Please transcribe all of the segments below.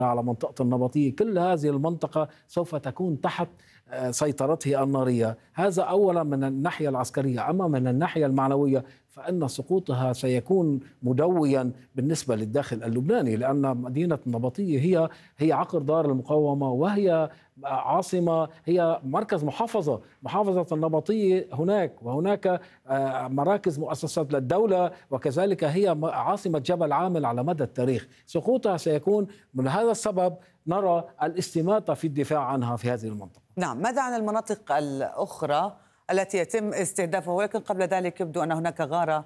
على منطقة النبطية، كل هذه المنطقة سوف تكون تحت سيطرته النارية. هذا أولا من الناحية العسكرية. أما من الناحية المعنوية فإن سقوطها سيكون مدويا بالنسبة للداخل اللبناني، لأن مدينة النبطية هي عقر دار المقاومة، وهي عاصمة، هي مركز محافظة النبطية هناك، وهناك مراكز مؤسسات للدولة، وكذلك هي عاصمة جبل عامل على مدى التاريخ. سقوطها سيكون من هذا السبب نرى الاستماتة في الدفاع عنها في هذه المنطقة. نعم، ماذا عن المناطق الأخرى التي يتم استهدافها؟ ولكن قبل ذلك يبدو أن هناك غارة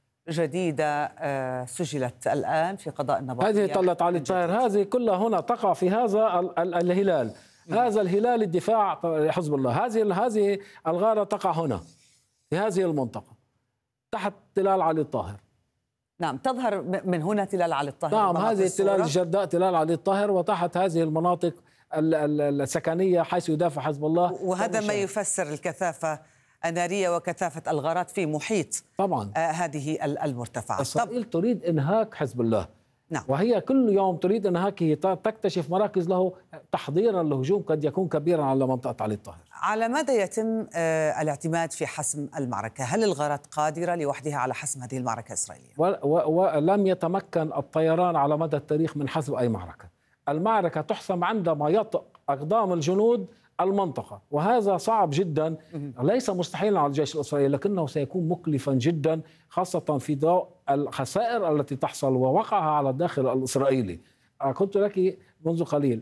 جديدة سجلت الآن في قضاء النبطية. هذه طلت علي الطاهر، هذه كلها هنا تقع في هذا الهلال، هذا الهلال الدفاع لحزب الله. هذه الغارة تقع هنا في هذه المنطقة تحت تلال علي الطاهر. نعم، تظهر من هنا تلال علي الطاهر. نعم، هذه تلال الجرداء تلال علي الطاهر، وتحت هذه المناطق السكنية حيث يدافع حزب الله. وهذا ما يفسر الكثافة النارية وكثافة الغارات في محيط طبعا هذه المرتفعات. إسرائيل تريد إنهاك حزب الله. نعم. وهي كل يوم تريد أنهاكه، تكتشف مراكز له تحضيرا لهجوم قد يكون كبيرا على منطقة علي الطاهر. على ماذا يتم الاعتماد في حسم المعركة؟ هل الغارات قادرة لوحدها على حسم هذه المعركة الإسرائيلية؟ ولم يتمكن الطيران على مدى التاريخ من حسم أي معركة. المعركة تحسم عندما يطأ أقدام الجنود المنطقة، وهذا صعب جدا، ليس مستحيلا على الجيش الإسرائيلي، لكنه سيكون مكلفا جدا، خاصة في ضوء الخسائر التي تحصل ووقعها على الداخل الإسرائيلي. قلت لك منذ قليل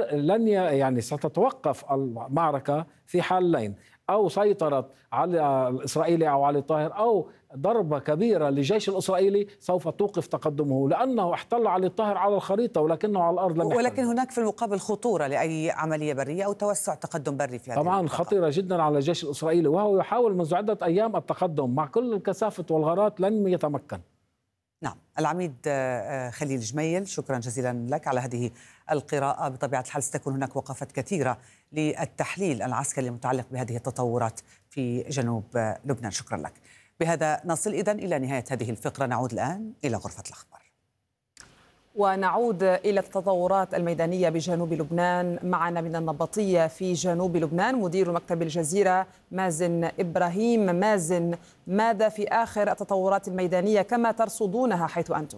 يعني ستتوقف المعركة في حالين: أو سيطرة على الإسرائيلي أو علي الطاهر، أو ضربة كبيرة للجيش الإسرائيلي سوف توقف تقدمه، لأنه احتل علي الطاهر على الخريطة ولكنه على الأرض لم يحتل. ولكن هناك في المقابل خطورة لأي عملية برية أو توسع تقدم بري في هذه طبعا المنطقة. خطيرة جدا على الجيش الإسرائيلي، وهو يحاول منذ عدة أيام التقدم، مع كل الكثافة والغارات لن يتمكن. نعم، العميد خليل جميل، شكرا جزيلا لك على هذه القراءة. بطبيعة الحال ستكون هناك وقفات كثيرة للتحليل العسكري المتعلق بهذه التطورات في جنوب لبنان. شكرا لك. بهذا نصل إذن إلى نهاية هذه الفقرة. نعود الآن إلى غرفة الأخبار ونعود إلى التطورات الميدانية بجنوب لبنان. معنا من النبطية في جنوب لبنان مدير مكتب الجزيرة مازن إبراهيم. مازن، ماذا في آخر التطورات الميدانية كما ترصدونها حيث أنتم؟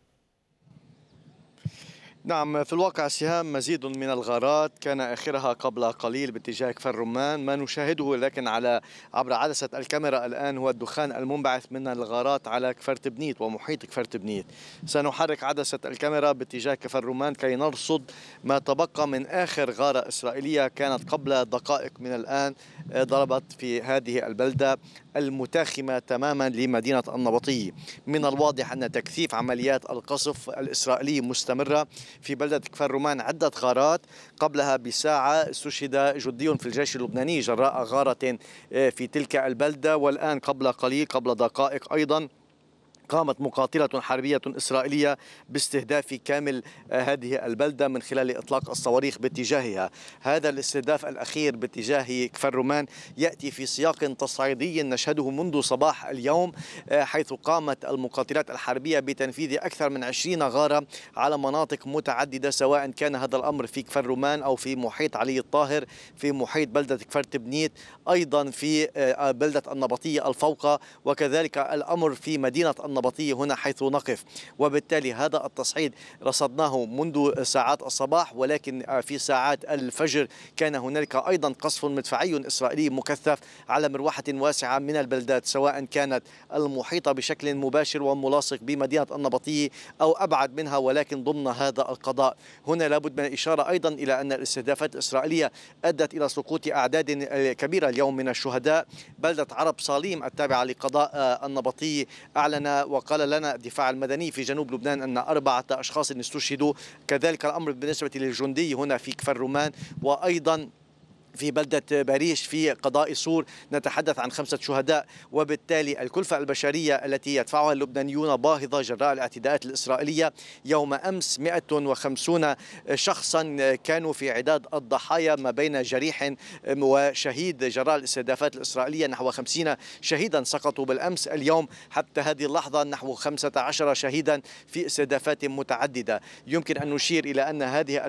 نعم، في الواقع سهام مزيد من الغارات كان آخرها قبل قليل باتجاه كفر رمان. ما نشاهده لكن عبر عدسة الكاميرا الآن هو الدخان المنبعث من الغارات على كفر تبنيت ومحيط كفر تبنيت. سنحرك عدسة الكاميرا باتجاه كفر رمان كي نرصد ما تبقى من آخر غارة إسرائيلية كانت قبل دقائق من الآن ضربت في هذه البلدة المتاخمة تماما لمدينة النبطية. من الواضح أن تكثيف عمليات القصف الإسرائيلي مستمرة في بلدة كفر رمان. عدة غارات، قبلها بساعة استشهد جندي في الجيش اللبناني جراء غارة في تلك البلدة، والآن قبل قليل قبل دقائق أيضا قامت مقاتلة حربية إسرائيلية باستهداف كامل هذه البلدة من خلال إطلاق الصواريخ باتجاهها. هذا الاستهداف الأخير باتجاه كفر رمان يأتي في سياق تصعيدي نشهده منذ صباح اليوم، حيث قامت المقاتلات الحربية بتنفيذ أكثر من 20 غارة على مناطق متعددة، سواء كان هذا الأمر في كفر رمان أو في محيط علي الطاهر، في محيط بلدة كفر تبنيت، أيضا في بلدة النبطية الفوقة، وكذلك الأمر في مدينة النبطية هنا حيث نقف. وبالتالي هذا التصعيد رصدناه منذ ساعات الصباح، ولكن في ساعات الفجر كان هنالك أيضا قصف مدفعي إسرائيلي مكثف على مروحة واسعة من البلدات، سواء كانت المحيطة بشكل مباشر وملاصق بمدينة النبطية أو أبعد منها ولكن ضمن هذا القضاء. هنا لابد من الإشارة أيضا إلى أن الاستهدافات الإسرائيلية أدت إلى سقوط أعداد كبيرة اليوم من الشهداء. بلدة عرب صاليم التابعة لقضاء النبطية أعلن وقال لنا الدفاع المدني في جنوب لبنان أن 4 أشخاص استشهدوا. كذلك الأمر بالنسبة للجندي هنا في كفر رمان، وأيضا في بلدة باريش في قضاء سور، نتحدث عن 5 شهداء، وبالتالي الكلفة البشرية التي يدفعها اللبنانيون باهظة جراء الاعتداءات الإسرائيلية. يوم أمس 150 شخصا كانوا في عداد الضحايا ما بين جريح وشهيد جراء الاستهدافات الإسرائيلية، نحو 50 شهيدا سقطوا بالأمس. اليوم حتى هذه اللحظة نحو 15 شهيدا في استهدافات متعددة. يمكن أن نشير إلى أن هذه